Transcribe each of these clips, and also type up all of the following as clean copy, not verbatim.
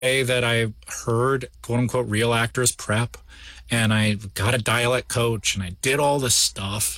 way that I heard quote unquote real actors prep, and I got a dialect coach, and I did all this stuff.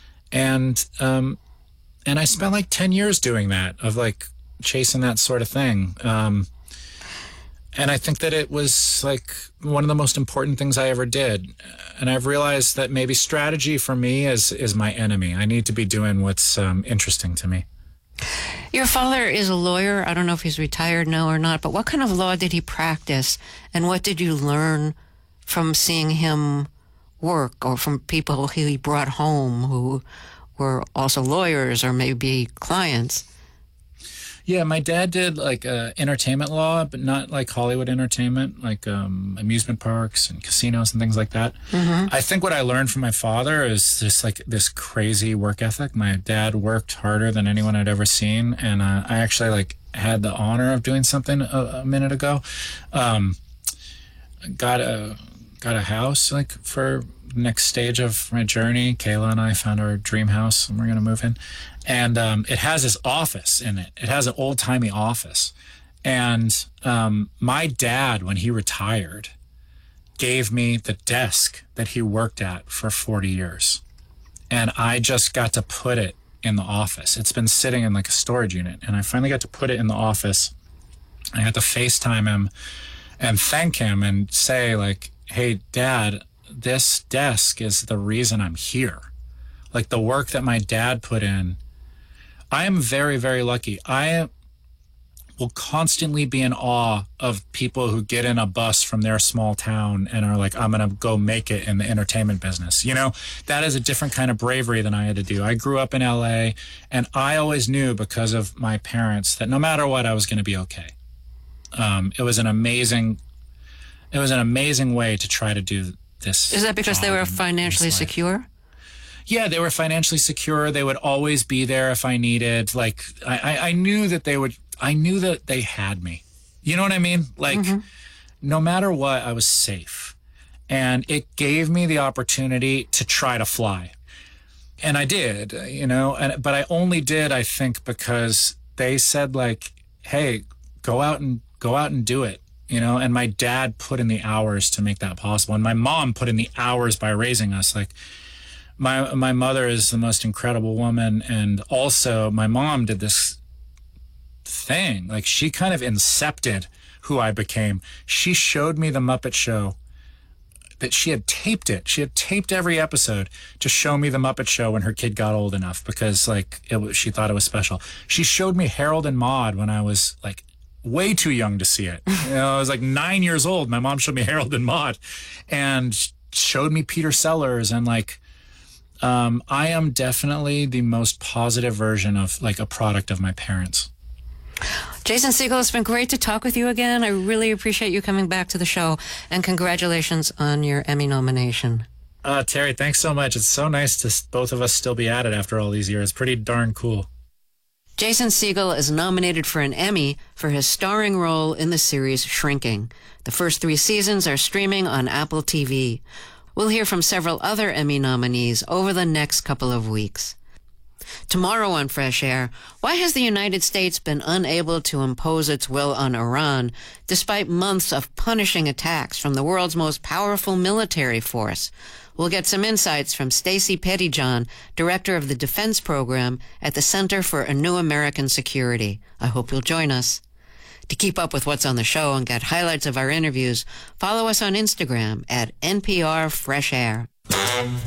And I spent like 10 years doing that, of like chasing that sort of thing. And I think that it was like one of the most important things I ever did. And I've realized that maybe strategy for me is my enemy. I need to be doing what's interesting to me. Your father is a lawyer. I don't know if he's retired now or not, but what kind of law did he practice? And what did you learn from seeing him work, or from people he brought home who were also lawyers or maybe clients? Yeah, my dad did like entertainment law, but not like Hollywood entertainment, like amusement parks and casinos and things like that. Mm-hmm. I think what I learned from my father is just like this crazy work ethic. My dad worked harder than anyone I'd ever seen, and I actually like had the honor of doing something a minute ago. Got a house like for the next stage of my journey. Kayla and I found our dream house, and we're gonna move in. And it has this office in it. It has an old-timey office. And my dad, when he retired, gave me the desk that he worked at for 40 years. And I just got to put it in the office. It's been sitting in like a storage unit. And I finally got to put it in the office. I got to FaceTime him and thank him and say like, hey, Dad, this desk is the reason I'm here. Like the work that my dad put in, I am very, very lucky. I will constantly be in awe of people who get in a bus from their small town and are like, I'm going to go make it in the entertainment business. You know, that is a different kind of bravery than I had to do. I grew up in LA, and I always knew because of my parents that no matter what, I was going to be okay. It was an amazing way to try to do this. Is that because they were financially secure? Yeah, they were financially secure. They would always be there if I needed. Like, I knew that I knew that they had me. You know what I mean? Like, no matter what, I was safe. And it gave me the opportunity to try to fly. And I did, you know, but I only did, I think, because they said like, hey, go out and do it. You know, and my dad put in the hours to make that possible. And my mom put in the hours by raising us. Like, my mother is the most incredible woman, and also my mom did this thing. Like, she kind of incepted who I became. She showed me the Muppet Show, that she had taped it. She had taped every episode to show me the Muppet Show when her kid got old enough, because like she thought it was special. She showed me Harold and Maude when I was like way too young to see it. You know, I was like 9 years old. My mom showed me Harold and Maude, and showed me Peter Sellers, and like, I am definitely the most positive version of like a product of my parents. Jason Segel, it's been great to talk with you again. I really appreciate you coming back to the show, and congratulations on your Emmy nomination. Terry, thanks so much. It's so nice to both of us still be at it after all these years. Pretty darn cool. Jason Segel is nominated for an Emmy for his starring role in the series Shrinking. The first 3 seasons are streaming on Apple TV. We'll hear from several other Emmy nominees over the next couple of weeks. Tomorrow on Fresh Air, why has the United States been unable to impose its will on Iran despite months of punishing attacks from the world's most powerful military force? We'll get some insights from Stacey Pettyjohn, director of the Defense Program at the Center for a New American Security. I hope you'll join us. To keep up with what's on the show and get highlights of our interviews, follow us on Instagram at NPR Fresh Air.